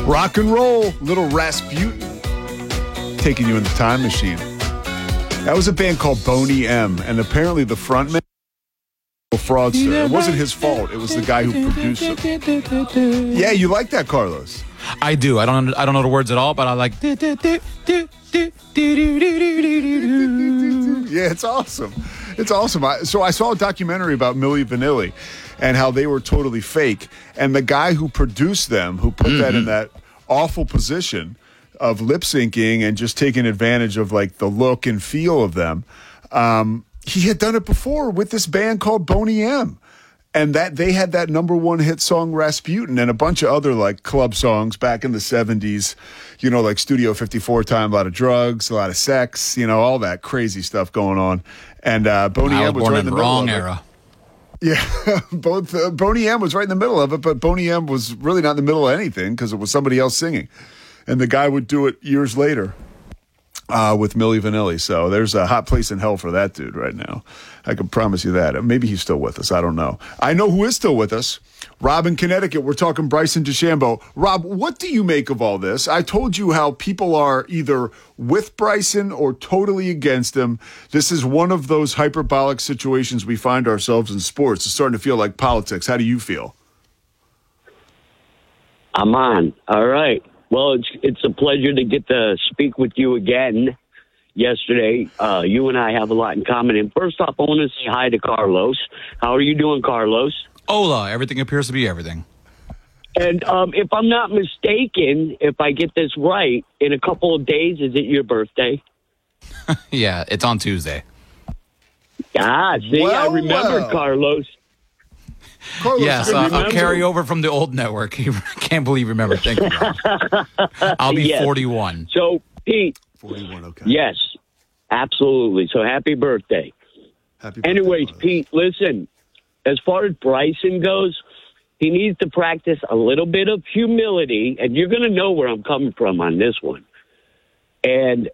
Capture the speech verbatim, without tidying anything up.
Rock and roll, little Rasputin. Taking you in the time machine. That was a band called Boney M, and apparently the frontman was a fraudster. It wasn't his fault. It was the guy who produced it. Yeah, you like that, Carlos? I do. I don't. I don't know the words at all, but I like. Yeah, it's awesome. It's awesome. I, so I saw a documentary about Milli Vanilli and how they were totally fake, and the guy who produced them, who put mm-hmm. that in that awful position of lip syncing and just taking advantage of like the look and feel of them. Um, he had done it before with this band called Boney M, and that they had that number one hit song Rasputin and a bunch of other like club songs back in the seventies, you know, like Studio fifty-four time, a lot of drugs, a lot of sex, you know, all that crazy stuff going on. And uh, Boney M was right in the wrong middle of era. It. Yeah, both uh, Boney M was right in the middle of it, but Boney M was really not in the middle of anything because it was somebody else singing. And the guy would do it years later uh, with Milli Vanilli. So there's a hot place in hell for that dude right now. I can promise you that. Maybe he's still with us. I don't know. I know who is still with us. Rob in Connecticut. We're talking Bryson DeChambeau. Rob, what do you make of all this? I told you how people are either with Bryson or totally against him. This is one of those hyperbolic situations we find ourselves in sports. It's starting to feel like politics. How do you feel? I'm on. All right. Well, it's it's a pleasure to get to speak with you again yesterday. Uh, you and I have a lot in common. And first off, I want to say hi to Carlos. How are you doing, Carlos? Hola. Everything appears to be everything. And um, if I'm not mistaken, if I get this right, in a couple of days, is it your birthday? Yeah, it's on Tuesday. Ah, see, well, I remembered, well. Carlos. Carlos, yes, uh, I'll carry over from the old network. I can't believe you remember. Thank you, Rob. I'll be yes. forty-one. So, Pete. forty-one, okay. Yes, absolutely. So, happy birthday. Happy birthday. Anyways, Carlos. Pete, listen, as far as Bryson goes, he needs to practice a little bit of humility, and you're going to know where I'm coming from on this one. And